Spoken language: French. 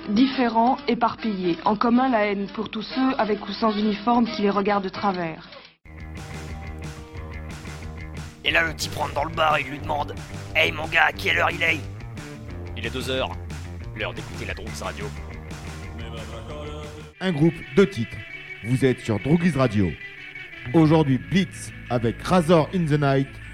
différents, éparpillés, en commun la haine pour tous ceux avec ou sans uniforme qui les regardent de travers. Et là, le type rentre dans le bar et il lui demande « Hey mon gars, à quelle heure il est ?» Il est 2h, l'heure d'écouter la Droguise Radio. Un groupe, 2 titres. Vous êtes sur Droguise Radio. Aujourd'hui, Blitz avec Razor in the Night